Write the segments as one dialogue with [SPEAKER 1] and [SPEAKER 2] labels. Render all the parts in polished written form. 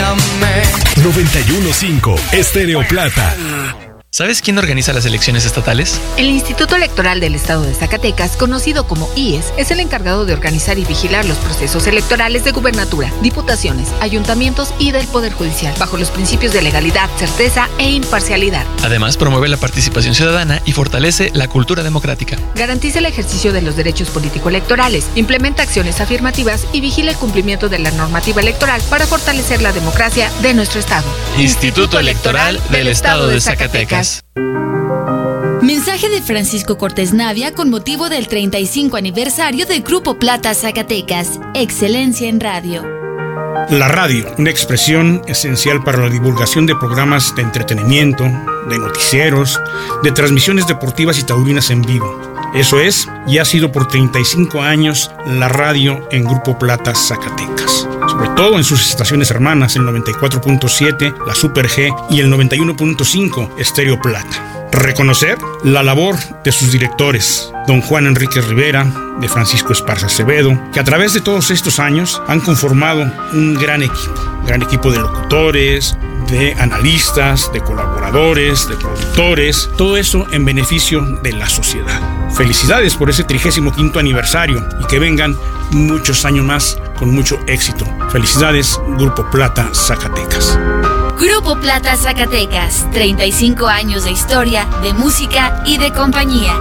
[SPEAKER 1] Bésame.
[SPEAKER 2] 91.5 Estéreo Plata.
[SPEAKER 3] ¿Sabes quién organiza las elecciones estatales?
[SPEAKER 4] El Instituto Electoral del Estado de Zacatecas, conocido como IES, es el encargado de organizar y vigilar los procesos electorales de gubernatura, diputaciones, ayuntamientos y del Poder Judicial, bajo los principios de legalidad, certeza e imparcialidad.
[SPEAKER 3] Además, promueve la participación ciudadana y fortalece la cultura democrática.
[SPEAKER 4] Garantiza el ejercicio de los derechos político-electorales, implementa acciones afirmativas y vigila el cumplimiento de la normativa electoral para fortalecer la democracia de nuestro Estado.
[SPEAKER 3] Instituto Electoral del Estado de Zacatecas.
[SPEAKER 5] Mensaje de Francisco Cortés Navia con motivo del 35 aniversario del Grupo Plata Zacatecas. Excelencia en radio.
[SPEAKER 6] La radio, una expresión esencial para la divulgación de programas de entretenimiento, de noticieros, de transmisiones deportivas y taurinas en vivo. Eso es, y ha sido por 35 años la radio en Grupo Plata Zacatecas. Sobre todo en sus estaciones hermanas, el 94.7, la Super G y el 91.5, Estéreo Plata. Reconocer la labor de sus directores, don Juan Enrique Rivera, de Francisco Esparza Acevedo, que a través de todos estos años han conformado un gran equipo de locutores, de analistas, de colaboradores, de productores, todo eso en beneficio de la sociedad. Felicidades por ese 35º aniversario y que vengan muchos años más con mucho éxito. Felicidades, Grupo Plata Zacatecas.
[SPEAKER 5] Grupo Plata Zacatecas, 35 años de historia, de música y de compañía.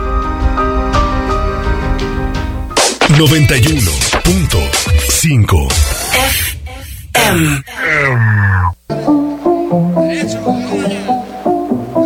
[SPEAKER 2] 91.5 FM.